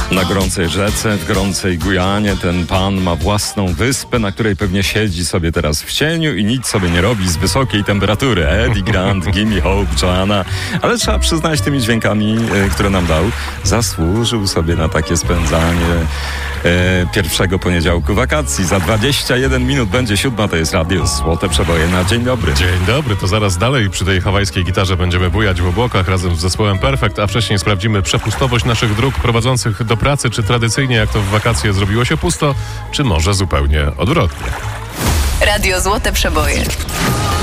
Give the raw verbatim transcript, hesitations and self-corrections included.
Na gorącej rzece, w gorącej Gujanie ten pan ma własną wyspę, na której pewnie siedzi sobie teraz w cieniu i nic sobie nie robi z wysokiej temperatury. Eddie Grant, Gimme Hope, Joanna. Ale trzeba przyznać, tymi dźwiękami, e, które nam dał, zasłużył sobie na takie spędzanie e, pierwszego poniedziałku wakacji. Za dwadzieścia jeden minut będzie siódma, to jest Radio Złote Przeboje na Dzień Dobry. Dzień dobry, to zaraz dalej przy tej hawajskiej gitarze będziemy bujać w obłokach razem z zespołem Perfect, a wcześniej sprawdzimy przepustowość naszych dróg prowadzących do pracy, czy tradycyjnie jak to w wakacje zrobiło się pusto, czy może zupełnie odwrotnie. Radio Złote Przeboje.